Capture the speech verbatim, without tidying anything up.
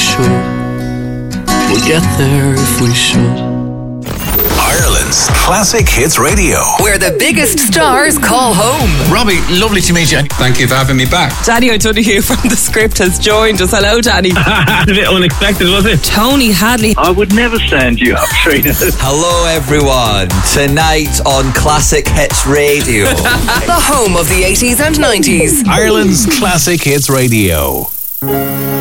should. We'll get there if we should. Ireland's Classic Hits Radio, where the biggest stars call home. Robbie, lovely to meet you. Thank you for having me back. Danny O'Donoghue from The Script has joined us. Hello, Danny. A bit unexpected, was it? Tony Hadley. I would never stand you up, Trina. Hello, everyone. Tonight on Classic Hits Radio. The home of the eighties and nineties. Ireland's Classic Hits Radio.